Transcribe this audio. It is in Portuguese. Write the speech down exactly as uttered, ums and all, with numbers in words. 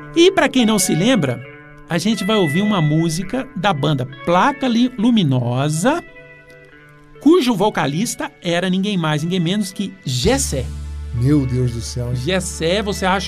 E para quem não se lembra, a gente vai ouvir uma música da banda Placa Luminosa, cujo vocalista era ninguém mais, ninguém menos que Gessé. Meu Deus do céu. Gessé, você acha